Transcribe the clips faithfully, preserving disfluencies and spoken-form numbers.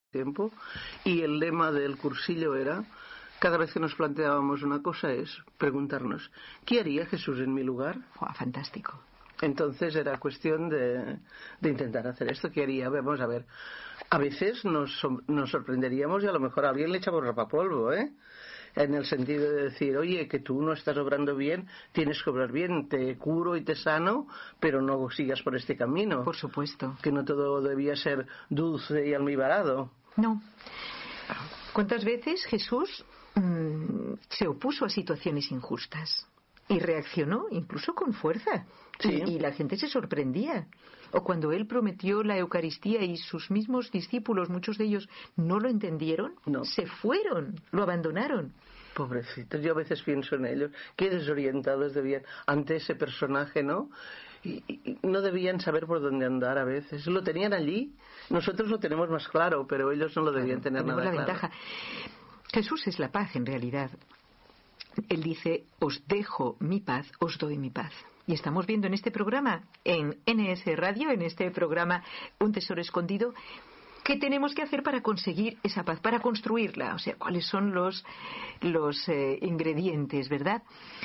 tiempo, y el lema del cursillo era, cada vez que nos planteábamos una cosa, es preguntarnos, ¿qué haría Jesús en mi lugar? Wow, fantástico. Entonces era cuestión de, de intentar hacer esto. ¿Qué haría? Vamos a ver. A veces nos, nos sorprenderíamos y a lo mejor a alguien le echamos rapapolvo, ¿eh? En el sentido de decir, oye, que tú no estás obrando bien, tienes que obrar bien, te curo y te sano, pero no sigas por este camino. Por supuesto. Que no todo debía ser dulce y almibarado. No. ¿Cuántas veces Jesús mmm, se opuso a situaciones injustas? Y reaccionó incluso con fuerza. Sí. Y, y la gente se sorprendía. O cuando él prometió la Eucaristía y sus mismos discípulos, muchos de ellos no lo entendieron, no. se fueron, lo abandonaron. Pobrecitos, yo a veces pienso en ellos, qué desorientados debían ante ese personaje, ¿no? Y, y no debían saber por dónde andar a veces. Lo tenían allí, nosotros lo tenemos más claro, pero ellos no lo debían claro, tener nada la claro. Ventaja. Jesús es la paz en realidad. Él dice, os dejo mi paz, os doy mi paz. Y estamos viendo en este programa, en N S Radio, en este programa Un Tesoro Escondido, ¿qué tenemos que hacer para conseguir esa paz, para construirla? O sea, ¿cuáles son los, los eh, ingredientes, verdad?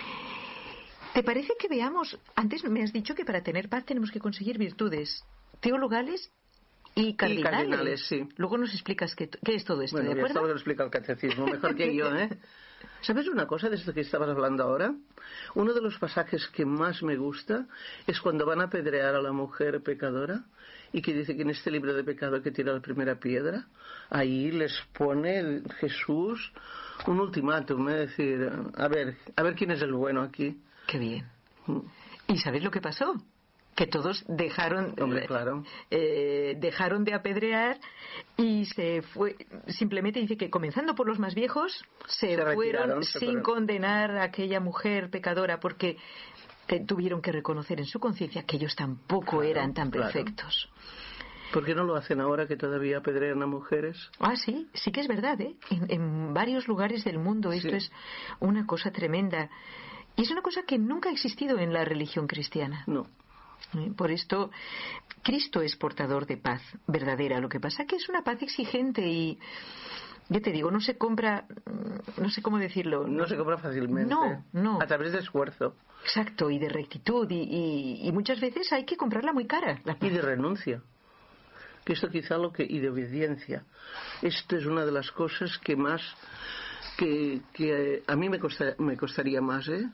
¿Te parece que veamos, antes me has dicho que para tener paz tenemos que conseguir virtudes teologales y cardinales? Y cardinales, sí. Luego nos explicas qué, qué es todo esto, bueno, ¿de acuerdo? Bueno, ya lo explica el catecismo, mejor que yo, ¿eh? ¿Sabes una cosa de esto que estabas hablando ahora? Uno de los pasajes que más me gusta es cuando van a apedrear a la mujer pecadora y que dice que en este libro de pecado que tira la primera piedra, ahí les pone Jesús un ultimátum, es decir, a ver, a ver quién es el bueno aquí. Qué bien. ¿Y sabes lo que pasó? Que todos dejaron Hombre, claro. eh, dejaron de apedrear y se fue, simplemente dice que comenzando por los más viejos se, se fueron se sin fueron. condenar a aquella mujer pecadora porque eh, tuvieron que reconocer en su conciencia que ellos tampoco claro, eran tan claro. perfectos. ¿Por qué no lo hacen ahora que todavía apedrean a mujeres? Ah, sí, sí que es verdad, ¿eh? En, en varios lugares del mundo esto sí. es una cosa tremenda. Y es una cosa que nunca ha existido en la religión cristiana. No. Por esto, Cristo es portador de paz verdadera. Lo que pasa que es una paz exigente y, yo te digo, no se compra, no sé cómo decirlo. No se compra fácilmente. No, no. A través de esfuerzo. Exacto, y de rectitud. Y, y, y muchas veces hay que comprarla muy cara. La paz. Y de renuncia. Que esto quizá lo que... Y de obediencia. Esto es una de las cosas que más... Que, que a mí me, costa, me costaría más, ¿eh?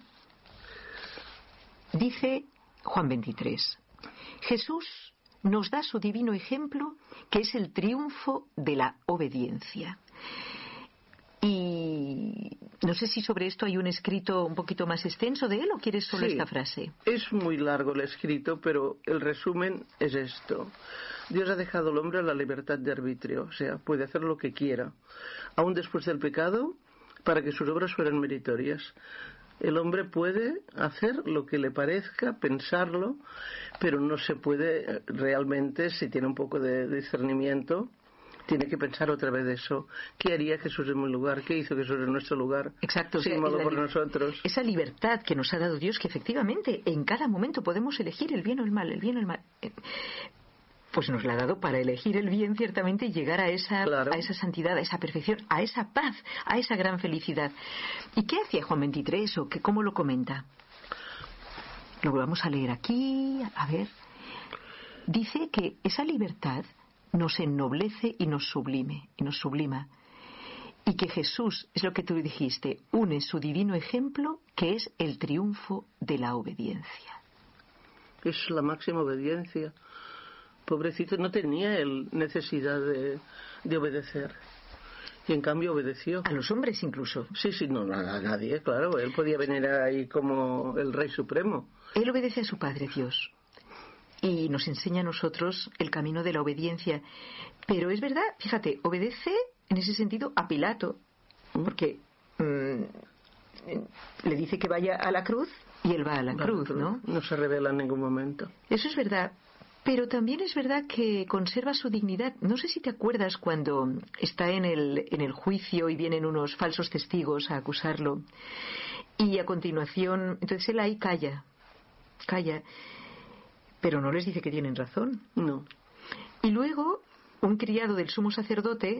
Dice Juan veintitrés, Jesús nos da su divino ejemplo, que es el triunfo de la obediencia. Y no sé si sobre esto hay un escrito un poquito más extenso de él o quieres solo sí, esta frase. Es muy largo el escrito, pero el resumen es esto. Dios ha dejado al hombre la libertad de arbitrio, o sea, puede hacer lo que quiera, aún después del pecado, para que sus obras fueran meritorias. El hombre puede hacer lo que le parezca, pensarlo, pero no se puede realmente, si tiene un poco de discernimiento, tiene que pensar otra vez eso. ¿Qué haría Jesús en mi lugar? ¿Qué hizo Jesús en nuestro lugar? Exacto. Sin o sea, modo por li- nosotros. Esa libertad que nos ha dado Dios, que efectivamente en cada momento podemos elegir el bien o el mal, el bien o el mal. Pues nos la ha dado para elegir el bien ciertamente y llegar a esa, claro. a esa santidad, a esa perfección, a esa paz, a esa gran felicidad. ¿Y qué hacía Juan veintitrés o qué, cómo lo comenta? Lo vamos a leer aquí, a ver. Dice que esa libertad nos ennoblece y nos sublime, y nos sublima. Y que Jesús, es lo que tú dijiste, une su divino ejemplo, que es el triunfo de la obediencia. Es la máxima obediencia. Pobrecito, no tenía él necesidad de, de obedecer. Y en cambio obedeció. A los hombres incluso. Sí, sí, no, a nadie, claro. Él podía venir ahí como el Rey Supremo. Él obedece a su Padre Dios. Y nos enseña a nosotros el camino de la obediencia. Pero es verdad, fíjate, obedece en ese sentido a Pilato. Porque mmm, le dice que vaya a la cruz y él va a la, la cruz, cruz, ¿no? No se revela en ningún momento. Eso es verdad. Pero también es verdad que conserva su dignidad. No sé si te acuerdas cuando está en el, en el juicio y vienen unos falsos testigos a acusarlo. Y a continuación, entonces él ahí calla, calla, pero no les dice que tienen razón. No. Y luego, un criado del sumo sacerdote